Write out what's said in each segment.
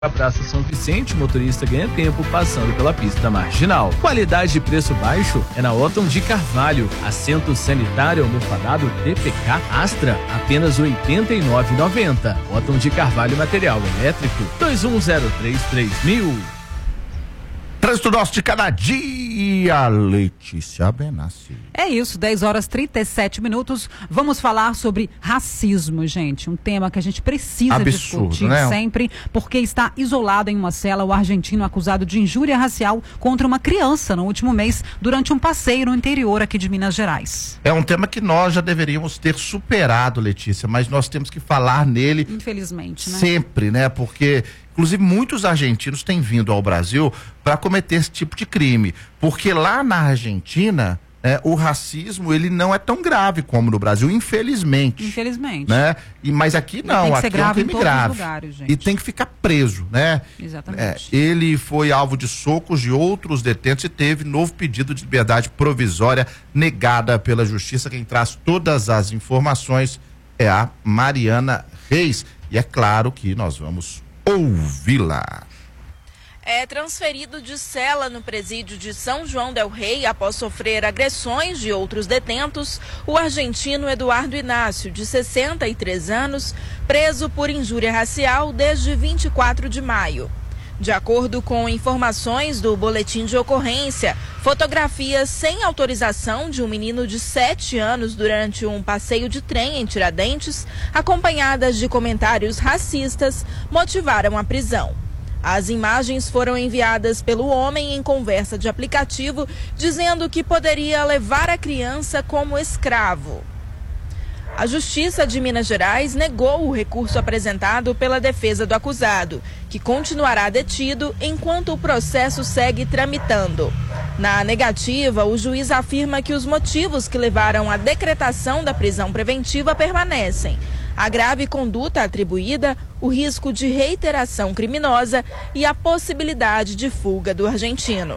A Praça São Vicente, o motorista ganha tempo passando pela pista marginal. Qualidade e preço baixo é na Otton de Carvalho. Assento sanitário almofadado TPK Astra, apenas R$ 89,90. Otton de Carvalho, material elétrico, 21033000. Trânsito nosso de cada dia, Letícia Benassi. É isso, 10h37. Vamos falar sobre racismo, gente. Um tema que a gente precisa discutir, né? Sempre, porque está isolado em uma cela o argentino acusado de injúria racial contra uma criança no último mês, durante um passeio no interior aqui de Minas Gerais. É um tema que nós já deveríamos ter superado, Letícia, mas nós temos que falar nele. Infelizmente, né? Sempre, né? Porque inclusive muitos argentinos têm vindo ao Brasil para cometer esse tipo de crime, porque lá na Argentina, o racismo ele não é tão grave como no Brasil, infelizmente. Infelizmente. Né? Mas aqui não, aqui é um crime grave. Lugares, gente. E tem que ficar preso, né? Exatamente. Ele foi alvo de socos de outros detentos e teve novo pedido de liberdade provisória negada pela justiça. Quem traz todas as informações é a Mariana Reis. E é claro que nós vamos ouvi-la. É transferido de cela no presídio de São João del Rei após sofrer agressões de outros detentos, o argentino Eduardo Inácio, de 63 anos, preso por injúria racial desde 24 de maio. De acordo com informações do boletim de ocorrência, fotografias sem autorização de um menino de 7 anos durante um passeio de trem em Tiradentes, acompanhadas de comentários racistas, motivaram a prisão. As imagens foram enviadas pelo homem em conversa de aplicativo, dizendo que poderia levar a criança como escravo. A Justiça de Minas Gerais negou o recurso apresentado pela defesa do acusado, que continuará detido enquanto o processo segue tramitando. Na negativa, o juiz afirma que os motivos que levaram à decretação da prisão preventiva permanecem: a grave conduta atribuída, o risco de reiteração criminosa e a possibilidade de fuga do argentino.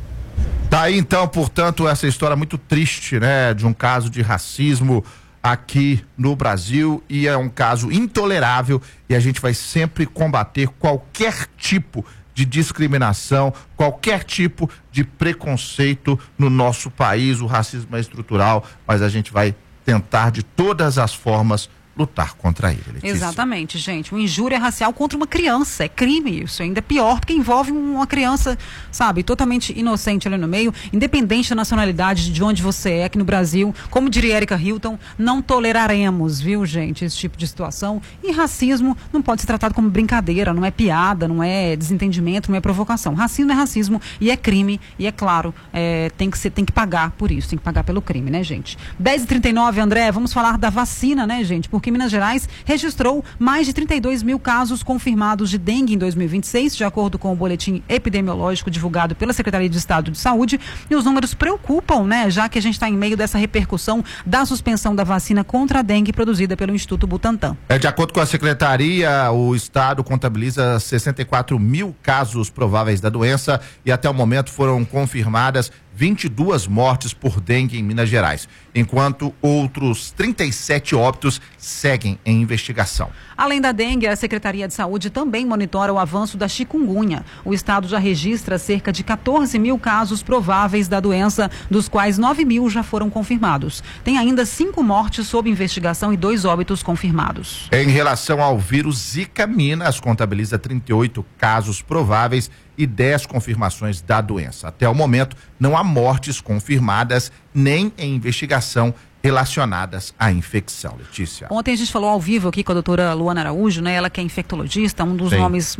Tá aí então, portanto, essa história muito triste, né, de um caso de racismo aqui no Brasil, e é um caso intolerável, e a gente vai sempre combater qualquer tipo de discriminação, qualquer tipo de preconceito no nosso país. O racismo é estrutural, mas a gente vai tentar de todas as formas lutar contra ele, Letícia. Exatamente, gente. Uma injúria racial contra uma criança. É crime isso. Ainda é pior porque envolve uma criança, sabe, totalmente inocente ali no meio, independente da nacionalidade, de onde você é aqui no Brasil. Como diria Erika Hilton, não toleraremos, viu, gente, esse tipo de situação. E racismo não pode ser tratado como brincadeira, não é piada, não é desentendimento, não é provocação. Racismo é racismo e é crime. E é claro, tem que pagar por isso, tem que pagar pelo crime, né, gente? 10h39, André, vamos falar da vacina, né, gente? Porque Minas Gerais registrou mais de 32 mil casos confirmados de dengue em 2026, de acordo com o boletim epidemiológico divulgado pela Secretaria de Estado de Saúde. E os números preocupam, né? Já que a gente está em meio dessa repercussão da suspensão da vacina contra a dengue produzida pelo Instituto Butantan. De acordo com a Secretaria, o Estado contabiliza 64 mil casos prováveis da doença e até o momento foram confirmadas 22 mortes por dengue em Minas Gerais, enquanto outros 37 óbitos seguem em investigação. Além da dengue, a Secretaria de Saúde também monitora o avanço da chikungunya. O estado já registra cerca de 14 mil casos prováveis da doença, dos quais 9 mil já foram confirmados. Tem ainda 5 mortes sob investigação e 2 óbitos confirmados. Em relação ao vírus Zika, Minas contabiliza 38 casos prováveis e 10 confirmações da doença. Até o momento, não há mortes confirmadas nem em investigação relacionadas à infecção, Letícia. Ontem a gente falou ao vivo aqui com a doutora Luana Araújo, né? Ela que é infectologista, um dos nomes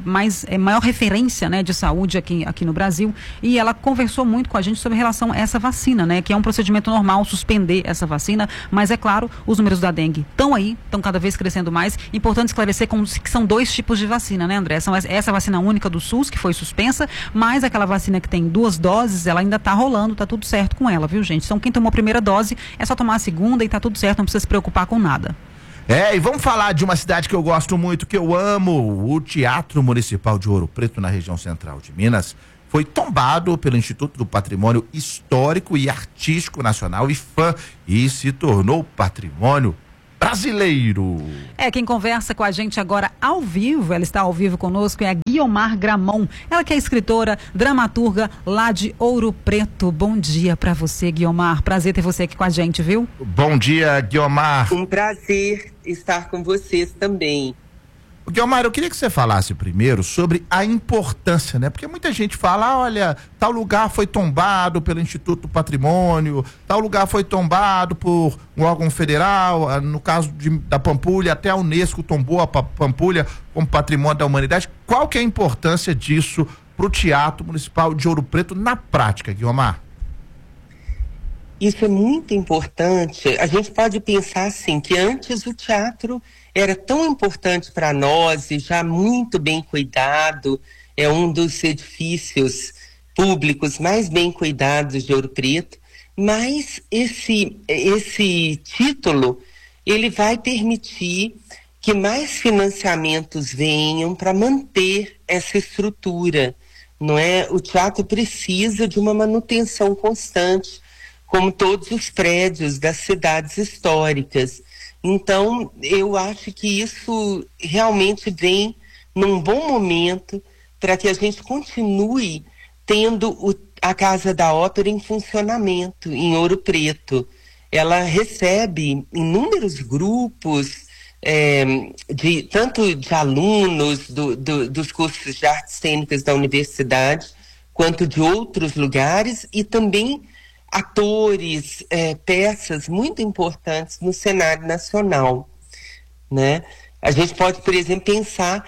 maior referência, né, de saúde aqui no Brasil, e ela conversou muito com a gente sobre relação a essa vacina, né? Que é um procedimento normal suspender essa vacina, mas é claro, os números da dengue estão cada vez crescendo mais. Importante esclarecer que são 2 tipos de vacina, né, André? São essa vacina única do SUS, que foi suspensa, mas aquela vacina que tem 2 doses, ela ainda tá rolando, tá tudo certo com ela, viu, gente? Então quem tomou a primeira dose, é só tomar a segunda e tá tudo certo, não precisa se preocupar com nada. E vamos falar de uma cidade que eu gosto muito, que eu amo. O Teatro Municipal de Ouro Preto, na região central de Minas, foi tombado pelo Instituto do Patrimônio Histórico e Artístico Nacional, IPHAN, e se tornou patrimônio brasileiro. Quem conversa com a gente agora ao vivo, ela está ao vivo conosco, é a Guiomar Gramont. Ela que é escritora, dramaturga lá de Ouro Preto. Bom dia para você, Guiomar. Prazer ter você aqui com a gente, viu? Bom dia, Guiomar. Um prazer estar com vocês também. Guiomar, eu queria que você falasse primeiro sobre a importância, né? Porque muita gente fala, olha, tal lugar foi tombado pelo Instituto do Patrimônio, tal lugar foi tombado por um órgão federal, no caso da Pampulha, até a Unesco tombou a Pampulha como patrimônio da humanidade. Qual que é a importância disso para o Teatro Municipal de Ouro Preto na prática, Guiomar? Isso é muito importante. A gente pode pensar assim, que antes o teatro era tão importante para nós e já muito bem cuidado, é um dos edifícios públicos mais bem cuidados de Ouro Preto, mas esse título, ele vai permitir que mais financiamentos venham para manter essa estrutura, não é? O teatro precisa de uma manutenção constante, como todos os prédios das cidades históricas. Então, eu acho que isso realmente vem num bom momento para que a gente continue tendo a Casa da Ópera em funcionamento em Ouro Preto. Ela recebe inúmeros grupos, tanto de alunos dos cursos de artes cênicas da universidade, quanto de outros lugares, e também atores, peças muito importantes no cenário nacional, né? A gente pode, por exemplo, pensar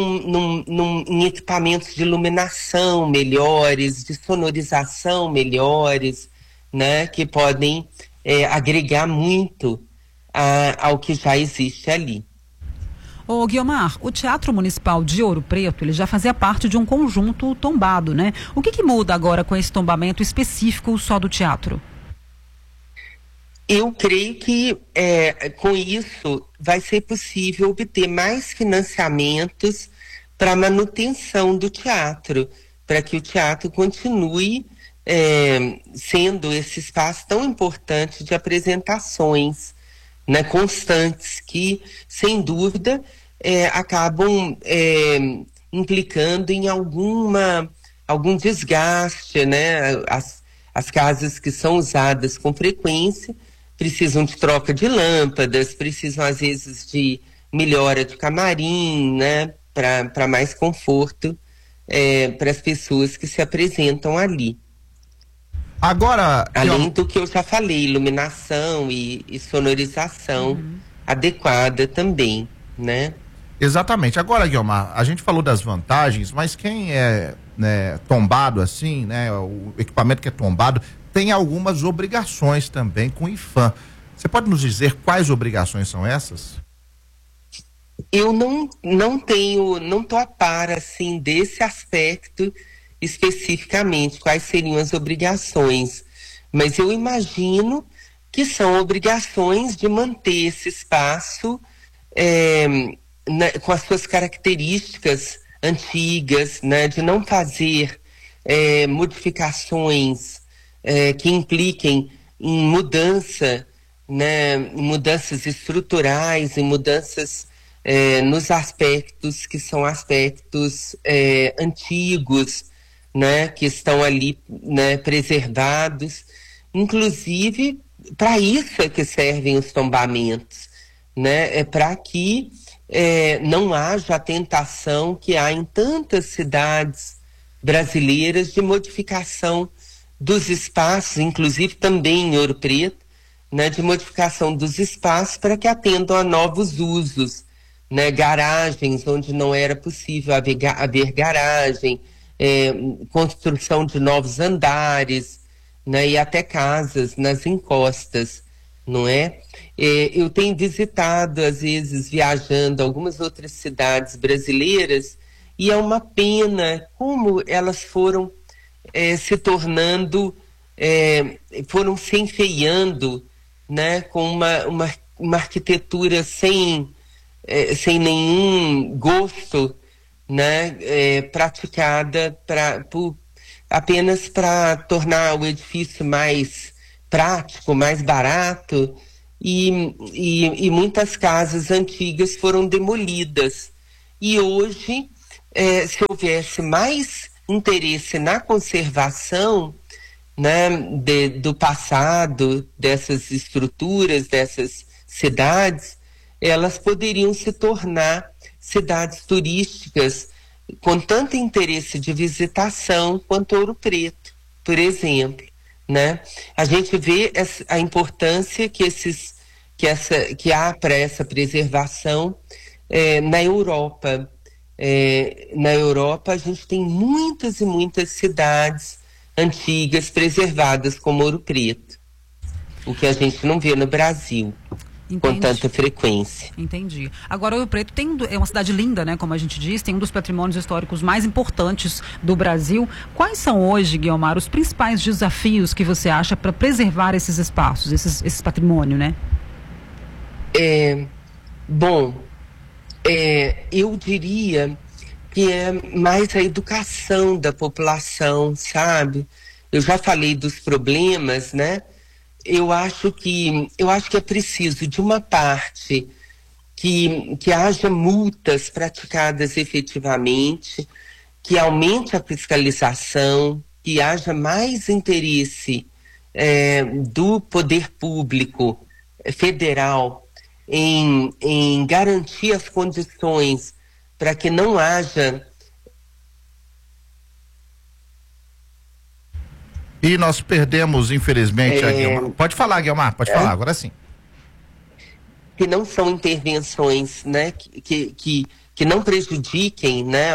em equipamentos de iluminação melhores, de sonorização melhores, né? Que podem agregar muito ao que já existe ali. Ô Guiomar, o Teatro Municipal de Ouro Preto, ele já fazia parte de um conjunto tombado, né? O que muda agora com esse tombamento específico só do teatro? Eu creio que com isso vai ser possível obter mais financiamentos para a manutenção do teatro, para que o teatro continue sendo esse espaço tão importante de apresentações, né, constantes, que, sem dúvida, acabam implicando em algum desgaste, né? As casas que são usadas com frequência precisam de troca de lâmpadas, precisam, às vezes, de melhora de camarim, né? Para mais conforto para as pessoas que se apresentam ali. Agora, além do que eu já falei, iluminação e sonorização adequada também, né? Exatamente. Agora, Guiomar, a gente falou das vantagens, mas quem é tombado assim, né, o equipamento que é tombado, tem algumas obrigações também com o IPHAN. Você pode nos dizer quais obrigações são essas? Eu não tô a par, assim, desse aspecto especificamente, quais seriam as obrigações, mas eu imagino que são obrigações de manter esse espaço com as suas características antigas, né, de não fazer modificações que impliquem em mudança, né, em mudanças estruturais, em mudanças nos aspectos que são aspectos antigos, né, que estão ali, né, preservados. Inclusive, para isso é que servem os tombamentos, né? É para que não haja a tentação que há em tantas cidades brasileiras de modificação dos espaços, inclusive também em Ouro Preto, né, de modificação dos espaços para que atendam a novos usos, né? Garagens onde não era possível haver garagem, construção de novos andares, né, e até casas nas encostas, não é? Eu tenho visitado, às vezes, viajando algumas outras cidades brasileiras, e é uma pena como elas foram se tornando, foram se enfeiando, né, com uma arquitetura sem nenhum gosto, né, praticada apenas para tornar o edifício mais prático, mais barato, e muitas casas antigas foram demolidas. E hoje, se houvesse mais interesse na conservação, né, do passado, dessas estruturas, dessas cidades, elas poderiam se tornar cidades turísticas com tanto interesse de visitação quanto Ouro Preto, por exemplo, né? A gente vê a importância que há para essa preservação na Europa. Na Europa a gente tem muitas e muitas cidades antigas preservadas como Ouro Preto, o que a gente não vê no Brasil. Entendi. Com tanta frequência. Entendi. Agora, Ouro Preto é uma cidade linda, né? Como a gente diz, tem um dos patrimônios históricos mais importantes do Brasil. Quais são hoje, Guiomar, os principais desafios que você acha para preservar esses espaços, esse patrimônio, né? Eu diria que é mais a educação da população, sabe? Eu já falei dos problemas, né? Eu acho que é preciso, de uma parte, que haja multas praticadas efetivamente, que aumente a fiscalização, que haja mais interesse do poder público federal em garantir as condições para que não haja... E nós perdemos, infelizmente, a Guiomar. Pode falar, Guiomar, pode falar, agora sim. Que não são intervenções, né, que não prejudiquem, né,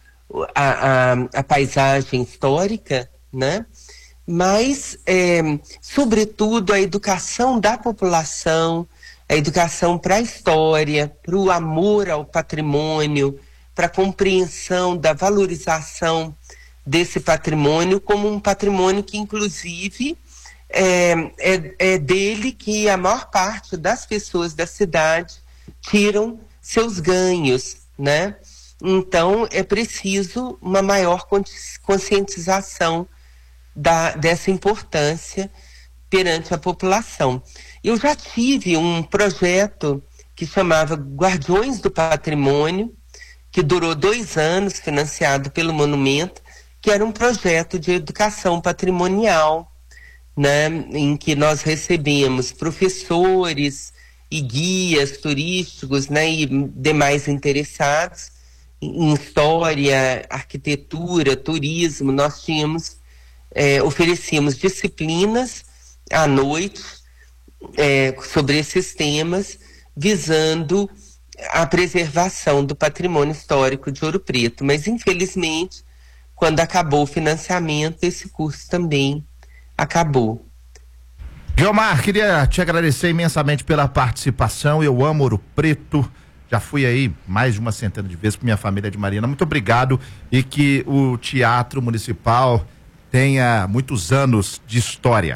a paisagem histórica, né, mas, sobretudo, a educação da população, a educação para a história, para o amor ao patrimônio, para a compreensão da valorização desse patrimônio como um patrimônio que, inclusive, é dele que a maior parte das pessoas da cidade tiram seus ganhos, né? Então, é preciso uma maior conscientização dessa importância perante a população. Eu já tive um projeto que chamava Guardiões do Patrimônio, que durou 2 anos, financiado pelo Monumento, que era um projeto de educação patrimonial, né, em que nós recebemos professores e guias turísticos, né, e demais interessados em história, arquitetura, turismo. Nós oferecíamos disciplinas à noite sobre esses temas, visando a preservação do patrimônio histórico de Ouro Preto. Mas, infelizmente, quando acabou o financiamento, esse curso também acabou. Guiomar, queria te agradecer imensamente pela participação. Eu amo Ouro Preto, já fui aí mais de uma centena de vezes com minha família de Mariana. Muito obrigado, e que o Teatro Municipal tenha muitos anos de história.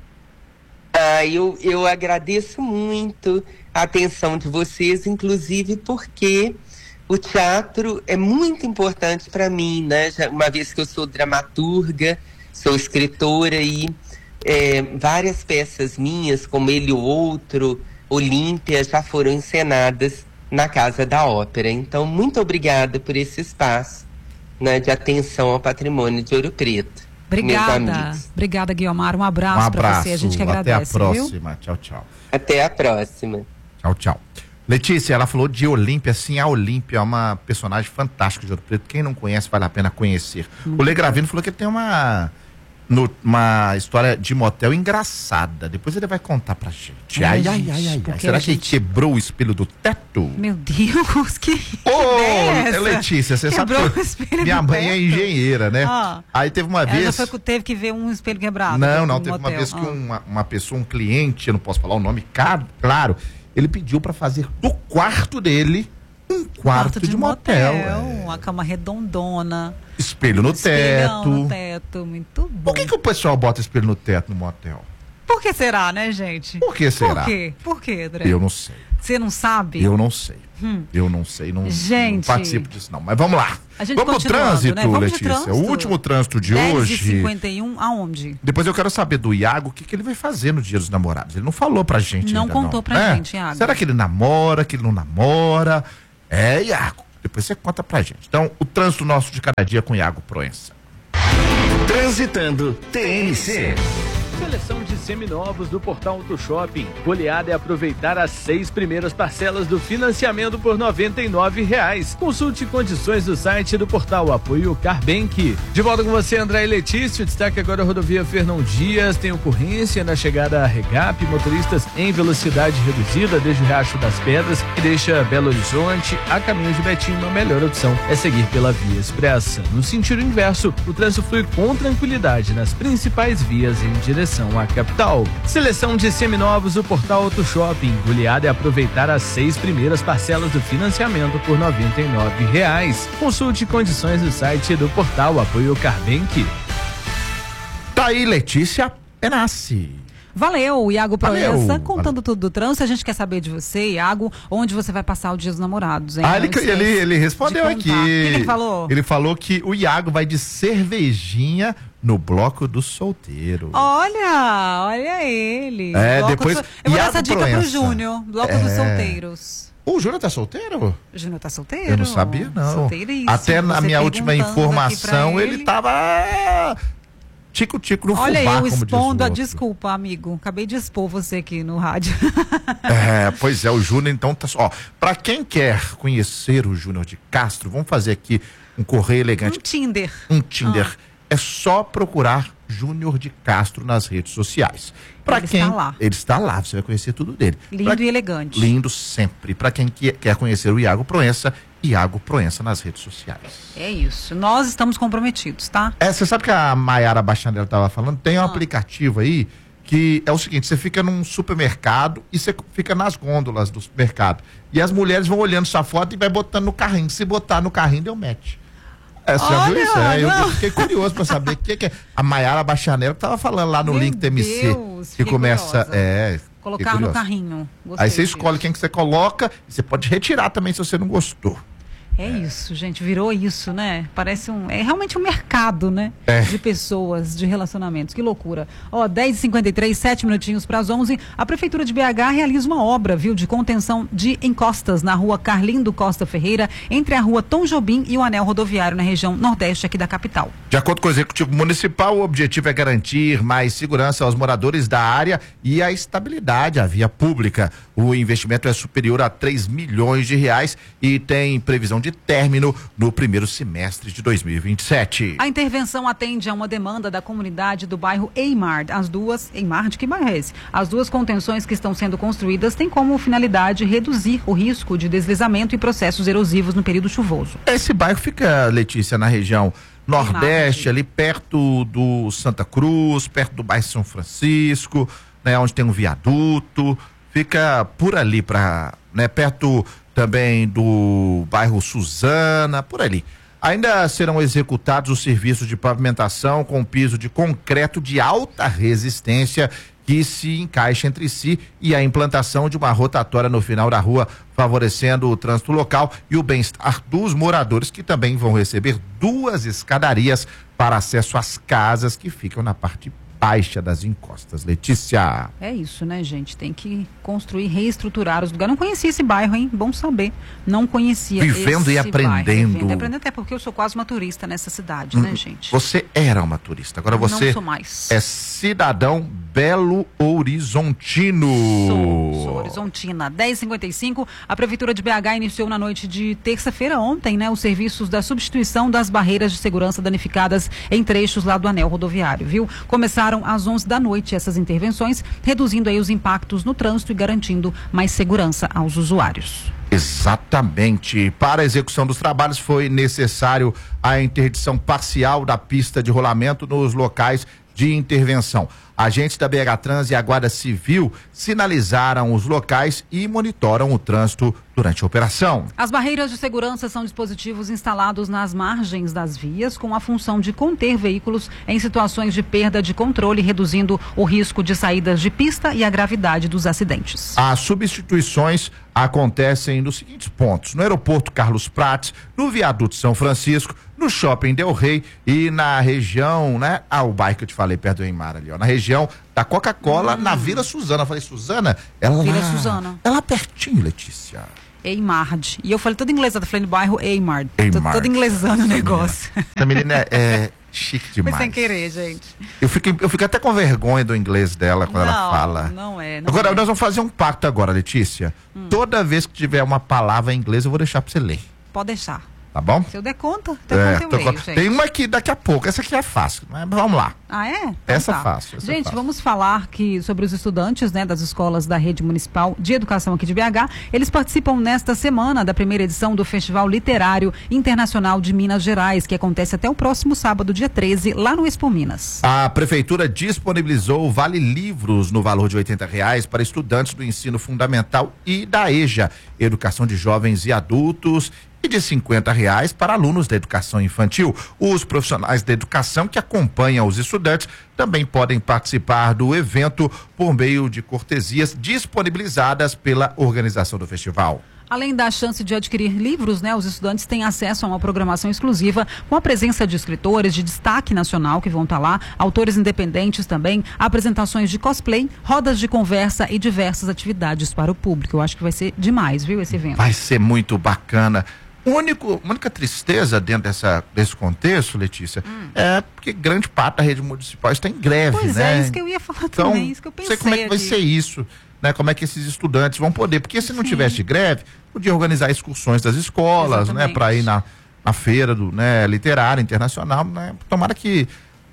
Eu agradeço muito a atenção de vocês, inclusive porque o teatro é muito importante para mim, né? Uma vez que eu sou dramaturga, sou escritora, e várias peças minhas, como Ele e o Outro, Olímpia, já foram encenadas na Casa da Ópera. Então, muito obrigada por esse espaço, né, de atenção ao patrimônio de Ouro Preto. Obrigada, Guiomar. Um abraço para você. A gente que agradece. Até a próxima. Viu? Tchau, tchau. Até a próxima. Tchau, tchau. Letícia, ela falou de Olímpia. Sim, a Olímpia é uma personagem fantástica de Ouro Preto. Quem não conhece, vale a pena conhecer. O Lê Gravino falou que ele tem uma história de motel engraçada. Depois ele vai contar pra gente. Ai. Será que ele quebrou o espelho do teto? Meu Deus, que Letícia, você sabe que minha mãe é engenheira, né? Aí teve uma vez... teve que ver um espelho quebrado. Não, teve uma vez que uma pessoa, um cliente, eu não posso falar o nome, claro, ele pediu pra fazer do quarto dele um quarto de motel. Uma cama redondona. Espelho no teto. Muito bom. Por que o pessoal bota espelho no teto no motel? Por que será, né, gente? Por que será? Por quê? Por quê, André? Eu não sei. Você não sabe? Eu não sei. Eu não sei, não participo disso não. Mas vamos lá. Vamos pro trânsito, né? Letícia. Trânsito. O último trânsito de hoje. 10h51, aonde? Depois eu quero saber do Iago o que ele vai fazer no Dia dos Namorados. Ele não falou pra gente não ainda, contou pra gente, Iago. Será que ele namora, que ele não namora? Iago, depois você conta pra gente. Então, o trânsito nosso de cada dia com o Iago Proença. Transitando TNC. Seleção de seminovos do Portal Auto Shopping. Goleada é aproveitar as 6 primeiras parcelas do financiamento por R$ 99,00. Consulte condições do site do portal Apoio Carbank. De volta com você, André e Letícia. Destaque agora a rodovia Fernão Dias. Tem ocorrência na chegada a Regap. Motoristas em velocidade reduzida desde o Riacho das Pedras, que deixa Belo Horizonte a caminho de Betim. A melhor opção é seguir pela via expressa. No sentido inverso, o trânsito flui com tranquilidade nas principais vias em direção à capital. Seleção de seminovos do Portal Auto Shopping. Goleada é aproveitar as 6 primeiras parcelas do financiamento por R$ 99,00. Consulte condições do site do portal Apoio Carbank. Tá aí, Letícia Penassi. Valeu, Iago Proença, contando tudo do trânsito. A gente quer saber de você, Iago, onde você vai passar o Dia dos Namorados, hein? Ele respondeu aqui. O que ele falou? Ele falou que o Iago vai de cervejinha no bloco do solteiro. Olha ele. Depois eu vou dar essa dica pro Júnior, bloco dos solteiros. O Júnior tá solteiro? O Júnior tá solteiro. Eu não sabia, não. Solteiríssimo. Até na minha última informação, ele tava tico-tico no fubá, olha, eu como expondo diz o desculpa, amigo. Acabei de expor você aqui no rádio. Pois é, o Júnior, então, tá só. Pra quem quer conhecer o Júnior de Castro, vamos fazer aqui um correio elegante. Um Tinder. É só procurar Júnior de Castro nas redes sociais. Ele está lá, você vai conhecer tudo dele. Lindo e elegante. Lindo sempre. Para quem quer conhecer o Iago Proença, Iago Proença nas redes sociais. É isso, nós estamos comprometidos, tá? Você sabe que a Maiara Bachanel estava falando? Tem um aplicativo aí que é o seguinte, você fica num supermercado e você fica nas gôndolas do supermercado. E as mulheres vão olhando sua foto e vai botando no carrinho. Se botar no carrinho, deu match. Você já viu isso? Eu fiquei curioso pra saber o que é. A Maiara Bachanel que tava falando lá no link TMC. Que começa. Colocar no carrinho. Aí você escolhe quem que você coloca e você pode retirar também se você não gostou. É isso, gente, virou isso, né? Parece é realmente um mercado, né? De pessoas, de relacionamentos, que loucura. 10h53, 7 minutinhos para as 11, a Prefeitura de BH realiza uma obra, de contenção de encostas na rua Carlindo Costa Ferreira, entre a rua Tom Jobim e o anel rodoviário na região nordeste aqui da capital. De acordo com o Executivo Municipal, o objetivo é garantir mais segurança aos moradores da área e a estabilidade à via pública. O investimento é superior a R$3 milhões e tem previsão de término no primeiro semestre de 2027. A intervenção atende a uma demanda da comunidade do bairro Eimar. Eimar, de que bairro é esse? As duas contenções que estão sendo construídas têm como finalidade reduzir o risco de deslizamento e processos erosivos no período chuvoso. Esse bairro fica, Letícia, na região nordeste, ali perto do Santa Cruz, perto do bairro São Francisco, né, onde tem um viaduto, fica por ali, perto também do bairro Suzana, por ali. Ainda serão executados os serviços de pavimentação com piso de concreto de alta resistência que se encaixa entre si e a implantação de uma rotatória no final da rua, favorecendo o trânsito local e o bem-estar dos moradores, que também vão receber 2 escadarias para acesso às casas que ficam na parte baixa das encostas. Letícia. É isso, né, gente? Tem que construir, reestruturar os lugares. Não conhecia esse bairro, hein? Bom saber. Não conhecia Vivendo e aprendendo. Aprendendo, até porque eu sou quase uma turista nessa cidade, né, gente? Você era uma turista, agora você não sou mais. É cidadão Belo Horizontino. Sou horizontina. 10h55, a Prefeitura de BH iniciou na noite de terça-feira, ontem, né, os serviços da substituição das barreiras de segurança danificadas em trechos lá do anel rodoviário, viu? Começaram às 11 da noite essas intervenções, reduzindo aí os impactos no trânsito e garantindo mais segurança aos usuários. Exatamente. Para a execução dos trabalhos foi necessário a interdição parcial da pista de rolamento nos locais de intervenção. Agentes da BH Trans e a Guarda Civil sinalizaram os locais e monitoram o trânsito durante a operação. As barreiras de segurança são dispositivos instalados nas margens das vias com a função de conter veículos em situações de perda de controle, reduzindo o risco de saídas de pista e a gravidade dos acidentes. As substituições acontecem nos seguintes pontos: no aeroporto Carlos Prates, no viaduto São Francisco, no shopping Del Rey e na região, né? O bairro que eu te falei, perto do Eimar ali, ó. Na região da Coca-Cola, na Vila Suzana. Eu falei, Suzana? Vila Suzana. É lá pertinho, Letícia. Eimard. E eu falei todo inglês, eu falei no bairro Eimard. Eimard. Todo inglesando o negócio. Essa menina é chique demais. Foi sem querer, gente. Eu fico até com vergonha do inglês dela quando ela fala. Não é. Agora, nós vamos fazer um pacto agora, Letícia. Toda vez que tiver uma palavra em inglês, eu vou deixar pra você ler. Pode deixar. Tá bom? Se eu der conta, eu leio, gente. Tem uma aqui daqui a pouco, essa aqui é fácil, mas vamos lá. Ah, é? Então essa tá. é fácil. Gente, vamos falar sobre os estudantes, né, das escolas da Rede Municipal de Educação aqui de BH. Eles participam nesta semana da primeira edição do Festival Literário Internacional de Minas Gerais, que acontece até o próximo sábado, dia 13, lá no Expo Minas. A Prefeitura disponibilizou o Vale Livros no valor de R$80 para estudantes do ensino fundamental e da EJA, Educação de Jovens e Adultos, e de R$50 para alunos da educação infantil. Os profissionais da educação que acompanham os estudantes também podem participar do evento por meio de cortesias disponibilizadas pela organização do festival. Além da chance de adquirir livros, né, os estudantes têm acesso a uma programação exclusiva com a presença de escritores de destaque nacional que vão estar lá, autores independentes também, apresentações de cosplay, rodas de conversa e diversas atividades para o público. Eu acho que vai ser demais, viu, esse evento. Vai ser muito bacana. A única tristeza dentro desse contexto, Letícia, é porque grande parte da rede municipal está em greve, pois né? É, isso que eu ia falar também, isso que eu pensei. Não sei como é que vai ser isso, né? Como é que esses estudantes vão poder, porque se não tivesse greve, podia organizar excursões das escolas, né? Para ir na feira literária internacional, né? Tomara que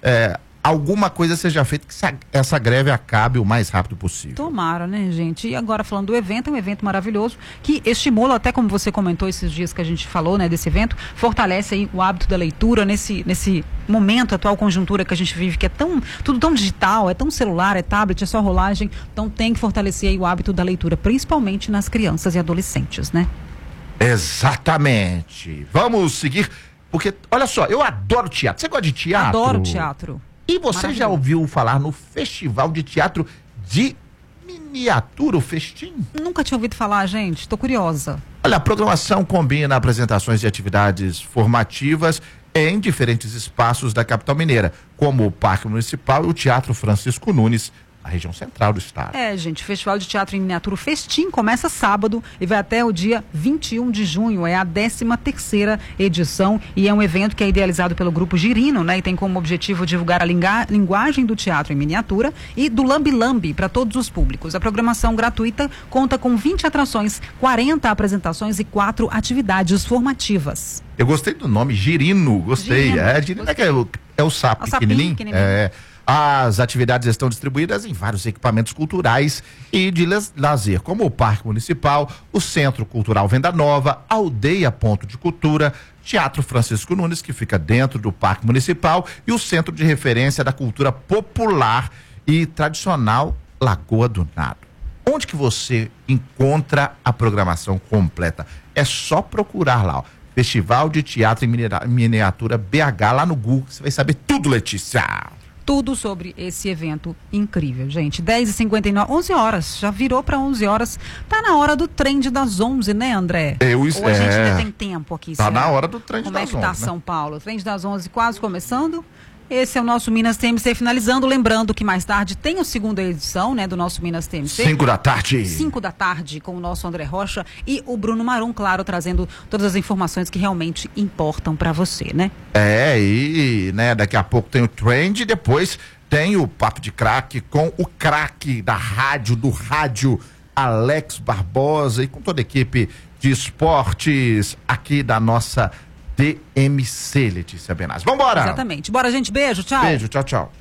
alguma coisa seja feita, que essa greve acabe o mais rápido possível. Tomara, né, gente? E agora falando do evento, é um evento maravilhoso que estimula, até como você comentou esses dias que a gente falou, né, desse evento, fortalece aí o hábito da leitura nesse momento, atual conjuntura que a gente vive, que é tudo tão digital, é tão celular, é tablet, é só rolagem, então tem que fortalecer aí o hábito da leitura, principalmente nas crianças e adolescentes, né? Exatamente. Vamos seguir, porque, olha só, eu adoro teatro. Você gosta de teatro? Adoro teatro. E você já ouviu falar no Festival de Teatro de Miniatura, o Festim? Nunca tinha ouvido falar, gente. Tô curiosa. Olha, a programação combina apresentações de atividades formativas em diferentes espaços da capital mineira, como o Parque Municipal e o Teatro Francisco Nunes, na região central do estado. Gente, o Festival de Teatro em Miniatura Festim começa sábado e vai até o dia 21 de junho, é a 13ª edição e é um evento que é idealizado pelo Grupo Girino, né? E tem como objetivo divulgar a linguagem do teatro em miniatura e do lambi-lambi para todos os públicos. A programação gratuita conta com 20 atrações, 40 apresentações e 4 atividades formativas. Eu gostei do nome, Girino, gostei. Girino é o sapo pequenininho? As atividades estão distribuídas em vários equipamentos culturais e de lazer, como o Parque Municipal, o Centro Cultural Venda Nova, Aldeia Ponto de Cultura, Teatro Francisco Nunes, que fica dentro do Parque Municipal, e o Centro de Referência da Cultura Popular e Tradicional Lagoa do Nado. Onde que você encontra a programação completa? É só procurar lá, ó. Festival de Teatro em Miniatura BH, lá no Google, você vai saber tudo, Letícia. Tudo sobre esse evento incrível, gente. 10h59, 11 horas, já virou para 11 horas. Tá na hora do trend das 11, né, André? Ou a gente ainda tem tempo aqui? Tá na hora do trend das 11. Como é que tá São Paulo? O trend das 11 quase começando. Esse é o nosso Minas TMC finalizando. Lembrando que mais tarde tem a segunda edição, né, do nosso Minas TMC. 5 da tarde. 5 da tarde, com o nosso André Rocha e o Bruno Marum, claro, trazendo todas as informações que realmente importam para você, né? Daqui a pouco tem o trend e depois tem o Papo de Craque com o craque da rádio, Alex Barbosa, e com toda a equipe de esportes aqui da nossa DMC, Letícia Benassi. Vambora! Exatamente. Bora, gente. Beijo, tchau. Beijo, tchau, tchau.